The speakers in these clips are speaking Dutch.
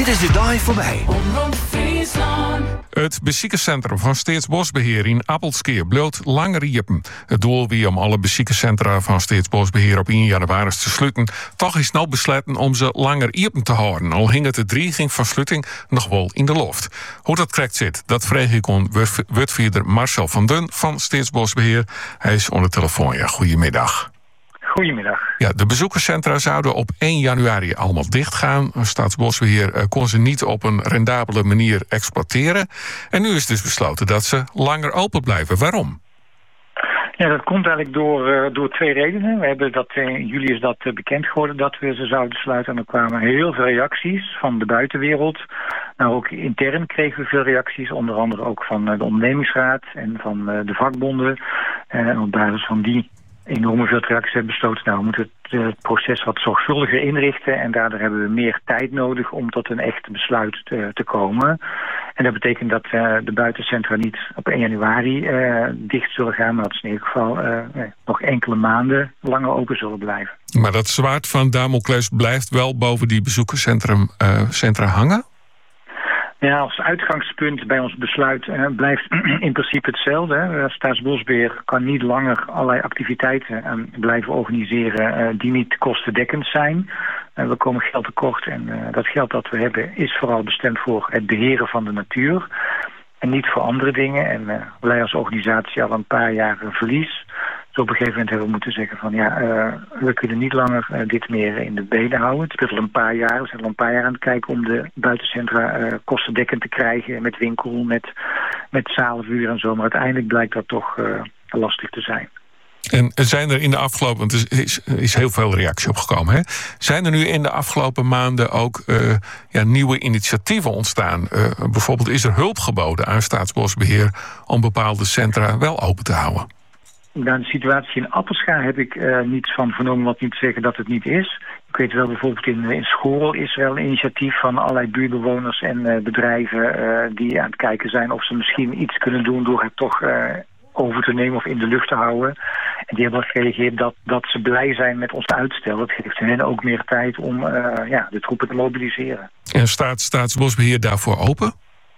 Dit is de dag voorbij. Het beziekencentrum van Staatsbosbeheer in Appelskeer bloot langer riepen. Het doel wie om alle beziekencentra van Staatsbosbeheer op 1 januari te sluiten. Toch is nou besloten om ze langer riepen te houden. Al hing het de dreiging van sluiting nog wel in de loft. Hoe dat correct zit, dat vreeg ik aan wordvoerder Marcel van Dun van Staatsbosbeheer. Hij is aan de telefoon. Ja, goedemiddag. Goedemiddag. Ja, de bezoekerscentra zouden op 1 januari allemaal dichtgaan. Staatsbosbeheer kon ze niet op een rendabele manier exploiteren. En nu is dus besloten dat ze langer open blijven. Waarom? Ja, dat komt eigenlijk door 2 redenen. We hebben dat in juli is dat bekend geworden dat we ze zouden sluiten. En er kwamen heel veel reacties van de buitenwereld. Nou, ook intern kregen we veel reacties. Onder andere ook van de ondernemingsraad en van de vakbonden. En op basis van die enorme veel reacties hebben besloten. Nou, we moeten het proces wat zorgvuldiger inrichten. En daardoor hebben we meer tijd nodig om tot een echt besluit te komen. En dat betekent dat de buitencentra niet op 1 januari dicht zullen gaan. Maar dat ze in ieder geval nog enkele maanden langer open zullen blijven. Maar dat zwaard van Damocles blijft wel boven die bezoekerscentra hangen? Ja, als uitgangspunt bij ons besluit blijft in principe hetzelfde. Staatsbosbeheer kan niet langer allerlei activiteiten blijven organiseren die niet kostendekkend zijn. We komen geld tekort en dat geld dat we hebben is vooral bestemd voor het beheren van de natuur. En niet voor andere dingen. En we leiden als organisatie al een paar jaar verlies. Dus op een gegeven moment hebben we moeten zeggen van we kunnen niet langer dit meer in de benen houden. Het speelt al een paar jaar. We zijn al een paar jaar aan het kijken om de buitencentra kostendekkend te krijgen. Met winkel, met zalenvuur en zo. Maar uiteindelijk blijkt dat toch lastig te zijn. En zijn er in de afgelopen, want er is heel veel reactie op gekomen, hè? Zijn er nu in de afgelopen maanden ook nieuwe initiatieven ontstaan? Bijvoorbeeld is er hulp geboden aan Staatsbosbeheer om bepaalde centra wel open te houden? Nou, de situatie in Appelscha heb ik niets van vernomen, wat niet te zeggen dat het niet is. Ik weet wel, bijvoorbeeld in Schorel is wel een initiatief van allerlei buurtbewoners en bedrijven die aan het kijken zijn of ze misschien iets kunnen doen door het toch over te nemen of in de lucht te houden. En die hebben gereageerd dat ze blij zijn met ons uitstel. Dat geeft hen ook meer tijd om de troepen te mobiliseren. En staat Staatsbosbeheer daarvoor open?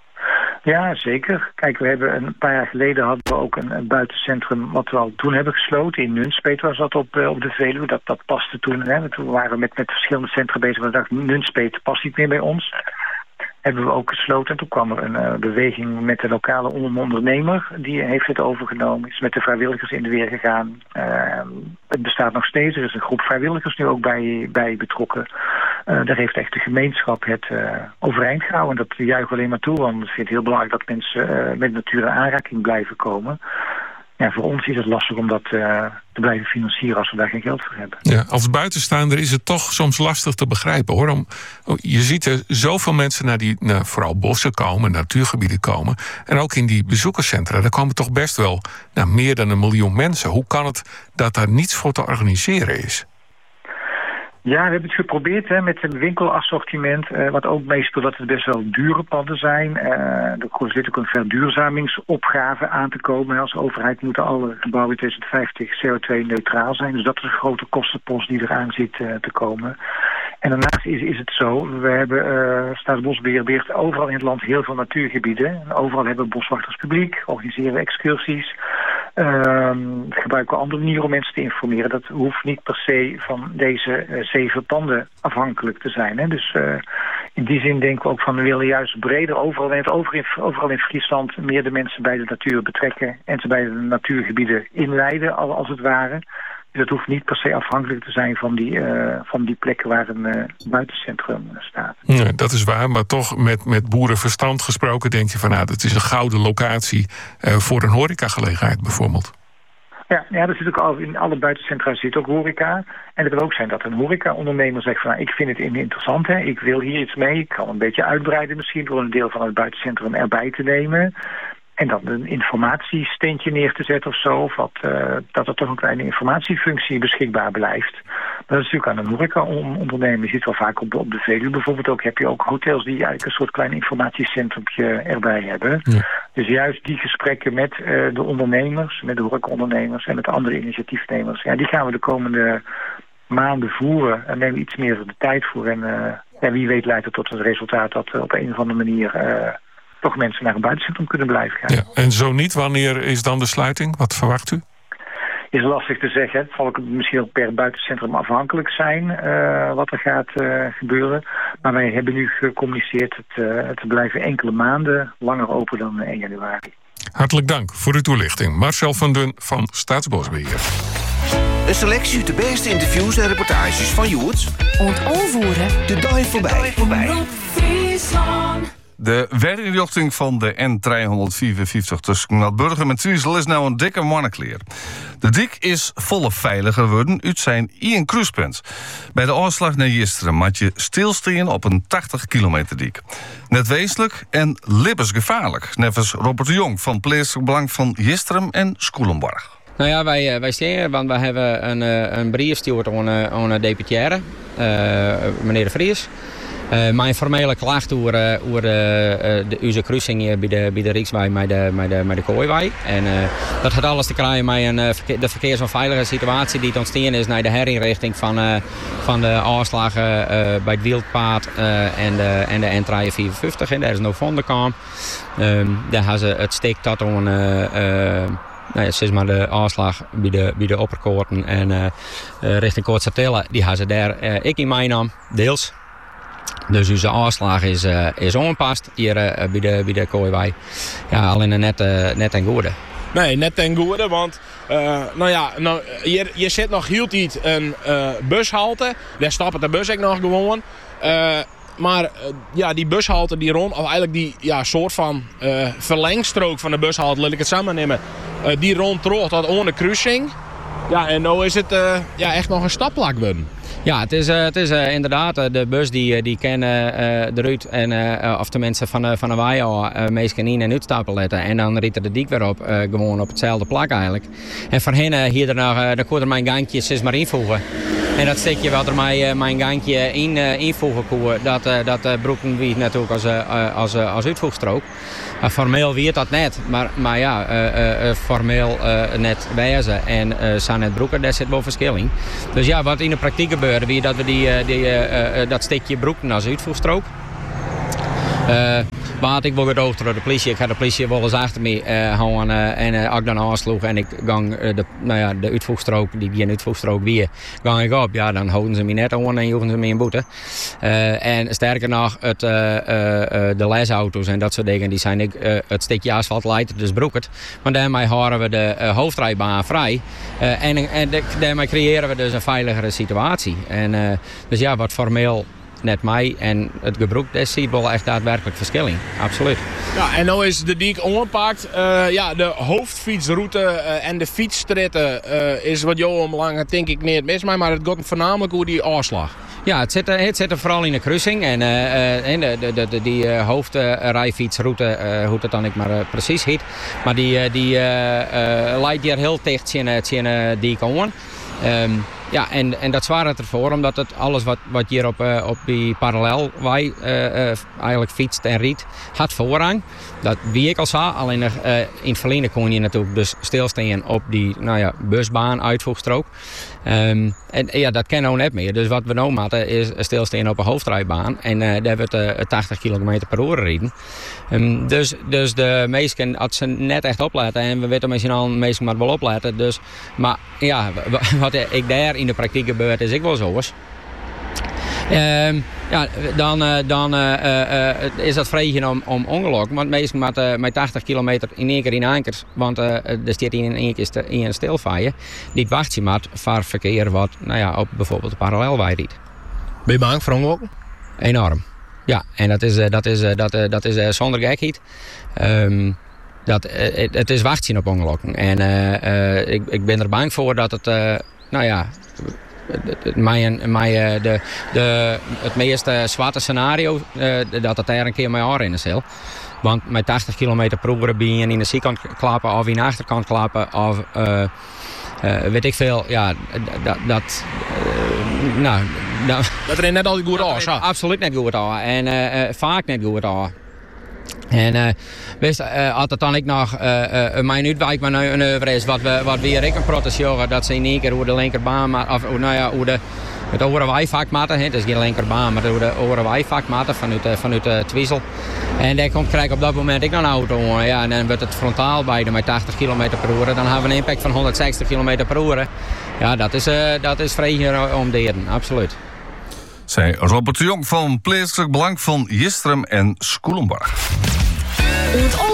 Ja, zeker. Kijk, we hebben een paar jaar geleden hadden we ook een buitencentrum wat we al toen hebben gesloten. In Nunspeet was dat op de Veluwe. Dat paste toen. Hè. Toen waren we met verschillende centra bezig. We dachten, Nunspeet past niet meer bij ons. Hebben we ook gesloten. En toen kwam er een beweging met de lokale ondernemer. Die heeft het overgenomen. Is met de vrijwilligers in de weer gegaan. Het bestaat nog steeds. Er is een groep vrijwilligers nu ook bij betrokken. Daar heeft echt de gemeenschap het overeind gehouden. En dat juichen we alleen maar toe. Want ik vind het heel belangrijk dat mensen met natuur in aanraking blijven komen. Ja, voor ons is het lastig om dat te blijven financieren als we daar geen geld voor hebben. Ja, als buitenstaander is het toch soms lastig te begrijpen, hoor. Je ziet er zoveel mensen naar vooral bossen komen, natuurgebieden komen. En ook in die bezoekerscentra, daar komen toch best wel meer dan 1 miljoen mensen. Hoe kan het dat daar niets voor te organiseren is? Ja, we hebben het geprobeerd met een winkelassortiment. Wat ook meespeelt dat het best wel dure panden zijn. Er zit ook een verduurzamingsopgave aan te komen. Als overheid moeten alle gebouwen in 2050 CO2-neutraal zijn. Dus dat is een grote kostenpost die eraan zit te komen. En daarnaast is het zo, we hebben Staatsbosbeheer beheert overal in het land heel veel natuurgebieden. En overal hebben we boswachters publiek, organiseren we excursies. Gebruiken we andere manieren om mensen te informeren. Dat hoeft niet per se van deze 7 panden afhankelijk te zijn. Hè. Dus in die zin denken we ook van we willen juist breder overal in Friesland meer de mensen bij de natuur betrekken en ze bij de natuurgebieden inleiden als het ware. Dus dat hoeft niet per se afhankelijk te zijn van die plekken waar een buitencentrum staat. Ja, dat is waar, maar toch met boerenverstand gesproken denk je van dat is een gouden locatie voor een horecagelegenheid bijvoorbeeld. Ja, er zit ook al in alle buitencentra zit ook horeca. En het kan ook zijn dat een horeca-ondernemer zegt van ik vind het interessant, hè. Ik wil hier iets mee. Ik kan een beetje uitbreiden misschien door een deel van het buitencentrum erbij te nemen. En dan een informatiesteentje neer te zetten of zo. Of dat er toch een kleine informatiefunctie beschikbaar blijft. Maar dat is natuurlijk aan een horeca-ondernemer. Je ziet wel vaak op de Veluwe bijvoorbeeld ook. Heb je ook hotels die eigenlijk een soort klein informatiecentrumje erbij hebben. Ja. Dus juist die gesprekken met de ondernemers, met de horeca-ondernemers en met andere initiatiefnemers. Ja, die gaan we de komende maanden voeren en nemen we iets meer de tijd voor. En wie weet leidt het tot het resultaat dat op een of andere manier toch mensen naar een buitencentrum kunnen blijven gaan. Ja, en zo niet, wanneer is dan de sluiting? Wat verwacht u? Is lastig te zeggen. Het zal ook misschien ook per buitencentrum afhankelijk zijn wat er gaat gebeuren. Maar wij hebben nu gecommuniceerd het blijven enkele maanden langer open dan 1 januari. Hartelijk dank voor uw toelichting. Marcel van Dun van Staatsbosbeheer. Een selectie uit de beste interviews en reportages van Joerts. Ontovervoeren. De dag voorbij. De werinrichting van de N354 tussen Natburgum en Triesel is nou een dikke mannekleer. De dik is volle veiliger geworden uit zijn één kruispunt. Bij de aanslag naar gisteren moet je stilstaan op een 80 kilometer dik. Net wezenlijk en levensgevaarlijk. Nevens Robert de Jong van Plaatselijk Belang van Gisterum en Scoelenborg. Nou ja, wij staan, want we hebben een brief gestuurd aan de deputaire, meneer de Vries. Mijn formele klacht over onze kruising bij de Rijksweg met de Kooiweg. En dat had alles te krijgen met de verkeersonveilige situatie die ontstaan is naar de herinrichting van de aanslagen bij het Wildpaad en de N354. En daar is nog vonden kwam. Daar hebben ze het steek tot zeg maar de aanslag bij de Opperkoorten en richting Koortsatelle, die hebben ze daar ik in meenam, deels. Dus onze aanslag is onpast hier bij de Kooiweg. Ja, alleen net ten goede. Nee, net ten goede, want je zit nog heel tijd een bushalte. Daar stapt de bus ook nog gewoon. Maar die bushalte die rond, of eigenlijk die soort van verlengstrook van de bushalte, laat ik het samen nemen, die rond terug tot onder kruising. Ja, en nu is het echt nog een stapplak worden. Ja, het is inderdaad de bus die kennen eruit en of de mensen van de wei al meestal in en uitstappen letten. En dan riet er de dik weer op, gewoon op hetzelfde plak eigenlijk. En voor hen hier dan kon er mijn gangje 6 maar invoegen. En dat stukje wat er mijn gangje invoegen kon, dat broeken we natuurlijk als uitvoegstrook. Formeel weet dat net, maar ja, formeel net wijzen en zijn net broeken, daar zit wel verschil in. Dus ja, wat in de praktijk gebeurde, wie dat we dat stukje broeken als uitvoegstrook. Maar ik word gedoogd door de politie. Ik ga de politie wel eens achter me houden en als ik dan aansloeg en ik gang de uitvoegstrook, die uitvoegstrook weer, gang ik op. Ja, dan houden ze me net aan en joegen ze me in boete. En sterker nog, de lesauto's en dat soort dingen, die zijn het stukje asfalt leidt, dus broekert. Maar daarmee houden we de hoofdrijbaan vrij. En daarmee creëren we dus een veiligere situatie. En dus ja, wat formeel net mij en het gebruik, daar zie je wel echt daadwerkelijk verschil in. Absoluut. Ja, en nu is de dik ongepakt. De hoofdfietsroute en de fietsstritten is wat Johan belangrijk denk ik niet mis mij, maar het gaat voornamelijk over die aanslag. Ja, het zit er vooral in de kruising en die hoofdrijfietsroute, hoe het dan ik maar precies heet, maar die leidt hier heel dicht in die komen. Ja, en dat zwaar het ervoor, omdat het alles wat hier op die parallelweg eigenlijk fietst en riet, had voorrang. Dat wie ik al zei, alleen in het verleden kon je natuurlijk dus stilstaan op die busbaan, uitvoegstrook. En ja, dat kennen we net meer. Dus wat we nu moeten is stilstaan op een hoofdrijbaan en daar wordt 80 km per uur rijden. Dus de meesten, als ze net echt opletten, en we weten misschien al meesten maar wel opletten. Dus, maar ja, wat ik daar in de praktijk gebeurt, is ik wel zo eens. Dan is dat vregen om ongeluk. Want meestal met 80 kilometer in één keer in ankers. Want er staat in één keer in stilvaaien. Die wacht je maar voor verkeer wat op bijvoorbeeld de parallelweg rijdt. Ben je bang voor ongelukken? Enorm. Ja, en dat is zonder gekheid. Het is wachten op ongelukken. En ik ben er bang voor dat het het meest zwarte scenario, dat het daar een keer mee aanrennen zal. Want met 80 km per uur ben je in de zijkant klappen of in de achterkant klappen of weet ik veel. Ja, dat er net altijd goed aan. Absoluut net goed aan en vaak net goed aan. En wist, als het dan ik nog mijn uitwijk maar een over is, wat we hier ik een protesteren, dat ze in één keer hoe de linkerbaan, of hoe het Orenwijvak matten, het is geen linkerbaan, maar hoe de Orenwijvak matten vanuit Twiesel. En daar krijg ik op dat moment ik nog een auto. Ja, en dan wordt het frontaal bij met 80 km per uur. Dan hebben we een impact van 160 km per uur. Ja, dat is vrij omderen, absoluut. Zij Robert de Jong van Plaatselijk Belang van Jistrum en Schoelenborg.